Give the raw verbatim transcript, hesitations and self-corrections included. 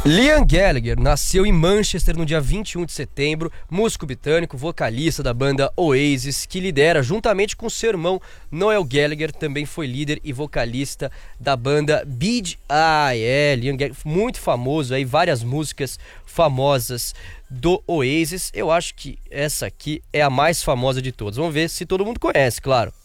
Liam Gallagher nasceu em Manchester no dia vinte e um de setembro, músico britânico, vocalista da banda Oasis, que lidera juntamente com seu irmão Noel Gallagher, também foi líder e vocalista da banda Bee Gees. Ah, é, Liam Gallagher, muito famoso aí, várias músicas famosas do Oasis. Eu acho que essa aqui é a mais famosa de todas. Vamos ver se todo mundo conhece, claro.